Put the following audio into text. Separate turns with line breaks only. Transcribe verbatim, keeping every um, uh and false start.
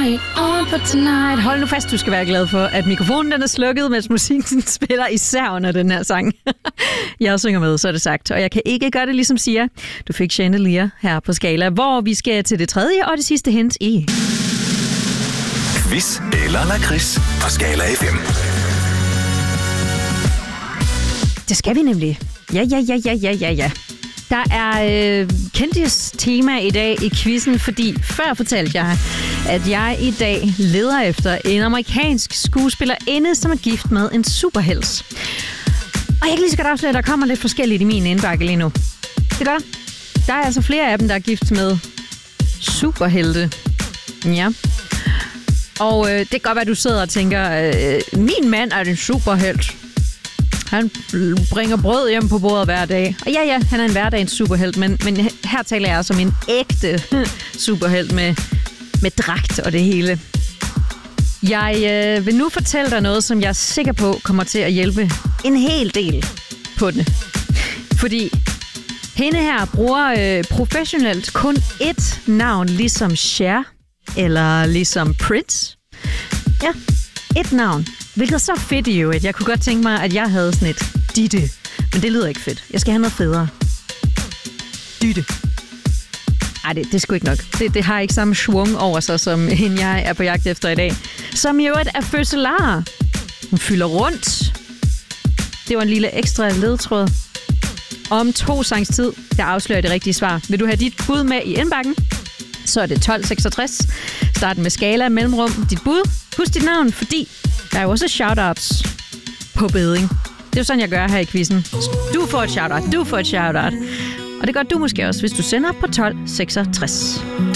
light on for tonight. Hold nu fast, du skal være glad for, at mikrofonen den er slukket, mens musikken spiller især under den her sang. Jeg synger med, så er det sagt. Og jeg kan ikke gøre det ligesom siger. Du fik Chandelier her på Skala, hvor vi skal til det tredje og det sidste hint i
Quiz eller lakrids på Skala F M.
Det skal vi nemlig. Ja, ja, ja, ja, ja, ja, ja. Der er øh, kendis tema i dag i quizzen, fordi før fortalte jeg, at jeg i dag leder efter en amerikansk skuespillerinde, som er gift med en superhelt. Og jeg kan lige så godt afsløre, at der kommer lidt forskelligt i min indbakke lige nu. Det gør der. Der er altså flere af dem, der er gift med superhelte. Ja. Og øh, det kan godt være, at du sidder og tænker, øh, min mand er en superhelt. Han bringer brød hjem på bordet hver dag. Og ja, ja, han er en hverdagens superhelt, men, men her taler jeg som en ægte superhelt med, med dragt og det hele. Jeg øh, vil nu fortælle dig noget, som jeg er sikker på kommer til at hjælpe en hel del på det. Fordi hende her bruger øh, professionelt kun ét navn, ligesom Cher eller ligesom Prince. Ja, ét navn. Hvilket så fedt i øvrigt. Jeg kunne godt tænke mig, at jeg havde sådan et Ditte. Men det lyder ikke fedt. Jeg skal have noget federe. Ditte. Ej, det, det er sgu ikke nok. Det, det har ikke samme schwung over sig, som hende jeg er på jagt efter i dag. Som i øvrigt er fødselar. Hun fylder rundt. Det var en lille ekstra ledtråd. Om to sangs tid, der afslører det rigtige svar. Vil du have dit bud med i indbakken? Så er det tolv seksogtres. Start med Skala, mellemrum, dit bud. Husk dit navn, fordi der er jo også shoutouts på beding. Det er jo sådan, jeg gør her i quizzen. Du får et shoutout, du får et shoutout. Og det gør du måske også, hvis du sender på tolv seksogtres.